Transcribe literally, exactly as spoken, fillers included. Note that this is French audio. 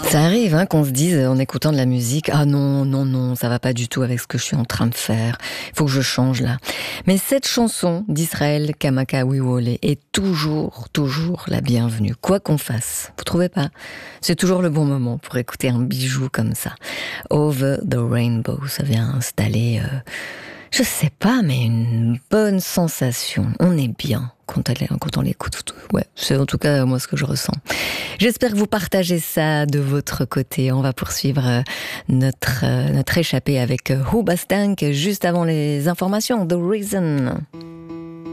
Ça arrive hein, qu'on se dise en écoutant de la musique « Ah non, non, non, ça va pas du tout avec ce que je suis en train de faire. Il faut que je change là. » Mais cette chanson d'Israël Kamakawiwo'ole est toujours, toujours la bienvenue. Quoi qu'on fasse, vous trouvez pas? C'est toujours le bon moment pour écouter un bijou comme ça. Over the Rainbow, ça vient installer... Euh, je sais pas, mais une bonne sensation. On est bien quand, elle, quand on l'écoute. Ouais, c'est en tout cas moi ce que je ressens. J'espère que vous partagez ça de votre côté. On va poursuivre notre, notre échappée avec Hoobastank juste avant les informations. The Reason.